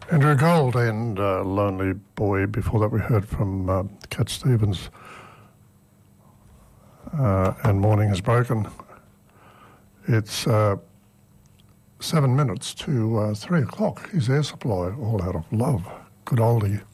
Andrew Gold and Lonely Boy. Before that we heard from Cat Stevens and Morning Has Broken. It's 7 minutes to 3 o'clock. Is Air Supply, All Out of Love. Good oldie.